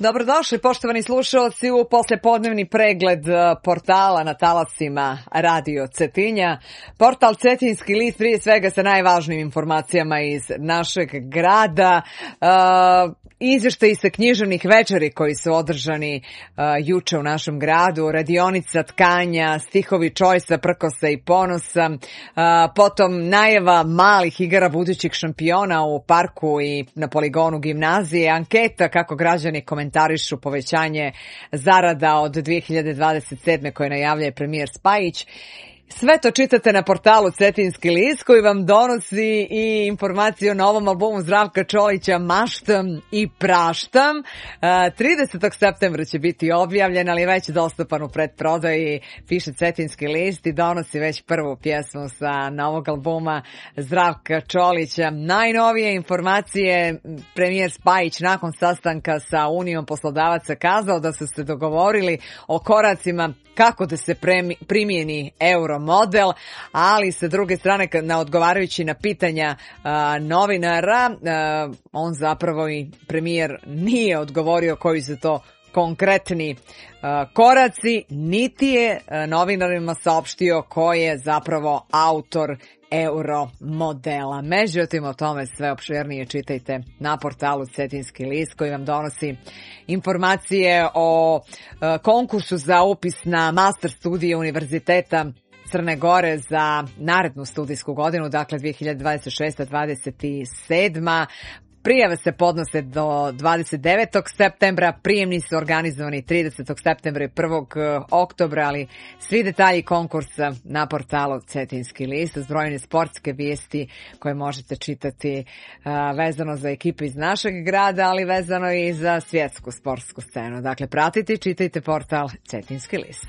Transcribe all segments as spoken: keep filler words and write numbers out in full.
Dobrodošli poštovani slušalci u poslepodnevni pregled portala na talasima Radio Cetinja. Portal Cetinski list prije svega sa najvažnijim informacijama iz našeg grada. Uh, Izveštaji sa književnih večeri koji su održani uh, juče u našem gradu, radionica tkanja, stihovi Čojsa, Prkosa i Ponosa, uh, potom najava malih igara budućih šampiona u parku i na poligonu gimnazije, anketa kako građani komentarišu povećanje zarada od dve hiljade dvadeset sedme koje najavljuje premijer Spajić. Sve to čitate na portalu Cetinski list koji vam donosi i informaciju o novom albumu Zdravka Čolića Maštam i praštam. tridesetog septembra će biti objavljen, ali već dostupan u pretprodaji, piše Cetinski list i donosi već prvu pjesmu sa novog albuma Zdravka Čolića. Najnovije informacije, premijer Spajić nakon sastanka sa Unijom poslodavaca kazao da su se dogovorili o koracima kako da se primijeni euro model, ali sa druge strane na odgovarajući na pitanja a, novinara, a, on zapravo i premijer nije odgovorio koji su to konkretni a, koraci, niti je a, novinarima saopštio ko je zapravo autor euro modela. Međutim, o tome sve opširnije čitajte na portalu Cetinski list koji vam donosi informacije o e, konkursu za upis na master studije Univerziteta Crne Gore za narednu studijsku godinu, dakle dve hiljade dvadeset šesta dvadeset sedma. Prijave se podnose do dvadeset devetog septembra, prijemni su organizovani tridesetog septembra i prvog oktobra, ali svi detalji konkursa na portalu Cetinski list, uz brojne sportske vijesti koje možete čitati uh, vezano za ekipe iz našeg grada, ali vezano i za svjetsku sportsku scenu. Dakle, pratite i čitajte portal Cetinski list.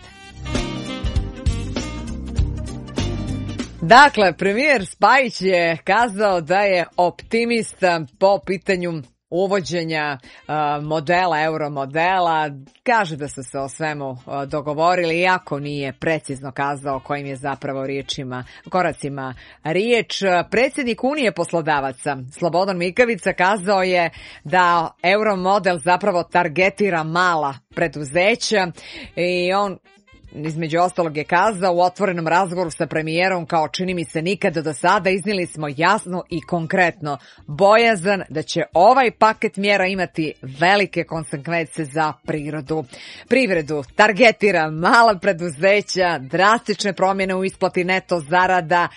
Dakle, premijer Spajić je kazao da je optimista po pitanju uvođenja uh, modela, euro modela. Kaže da su se o svemu uh, dogovorili, iako nije precizno kazao kojim je zapravo riječima, koracima riječ. Predsjednik Unije poslodavaca Slobodan Mikavica kazao je da euro model zapravo targetira mala preduzeća i on između ostalog je kazao u otvorenom razgovoru sa premijerom, kao čini mi se nikada do sada, iznijeli smo jasno i konkretno bojazan da će ovaj paket mjera imati velike konsekvence za prirodu. Privredu targetira mala preduzeća, drastične promjene u isplati neto zarada,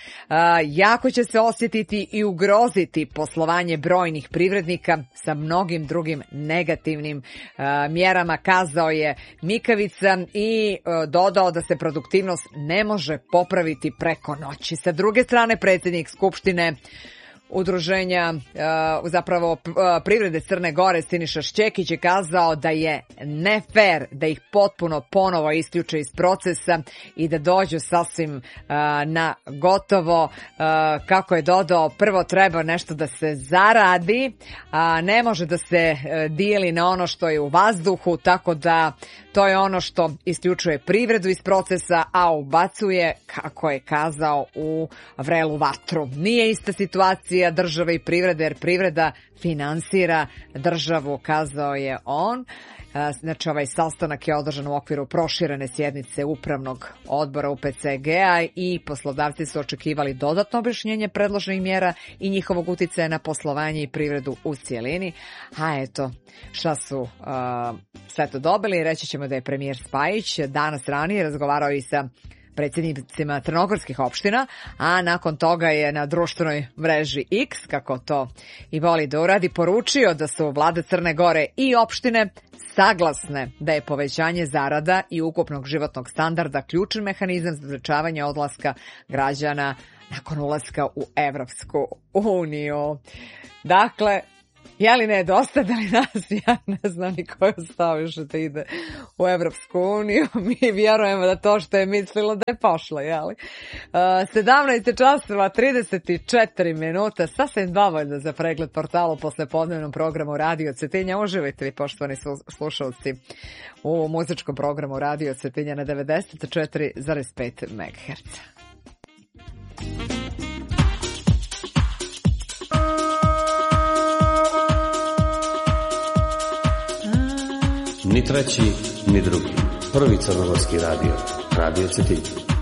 jako će se osjetiti i ugroziti poslovanje brojnih privrednika sa mnogim drugim negativnim mjerama, kazao je Mikavica i do dodao da se produktivnost ne može popraviti preko noći. Sa druge strane, predsjednik Skupštine Udruženja zapravo privrede Crne Gore Siniša Šćekić je kazao da je nefer da ih potpuno ponovo isključe iz procesa i da dođu sasvim na gotovo. Kako je dodao, prvo treba nešto da se zaradi, a ne može da se dijeli na ono što je u vazduhu, tako da to je ono što isključuje privredu iz procesa, a ubacuje, kako je kazao, u vrelu vatru. Nije ista situacija države i privrede, jer privreda finansira državu, kazao je on. Znači, ovaj sastanak je održan u okviru proširene sjednice Upravnog odbora U P C G-a i poslodavci su očekivali dodatno objašnjenje predloženih mjera i njihovog uticaja na poslovanje i privredu u cijelini. A eto, šta su uh, sve to dobili? Reći ćemo da je premijer Spajić danas ranije razgovarao i sa predsjednicima crnogorskih opština, a nakon toga je na društvenoj mreži X, kako to i voli da uradi, poručio da su vlade Crne Gore i opštine saglasne da je povećanje zarada i ukupnog životnog standarda ključan mehanizam za sprečavanje odlaska građana nakon ulaska u Evropsku uniju. Dakle, je li ne dosta da li nas, ja ne znam ni ko je ostao još da ide u Evropsku uniju, mi vjerujemo da to što je mislilo da je pošlo, jeli? Uh, sedamnaest časova trideset četiri minuta, sasvim dovoljno za pregled portalu posle podnevnom programu Radio Cetinja. Uživajte vi, poštovani slušalci, u muzičkom programu Radio Cetinja na devedeset četiri zarez pet megaherca. Ni treći, ni drugi. Prvi crnogorski radio. Radio Cetin.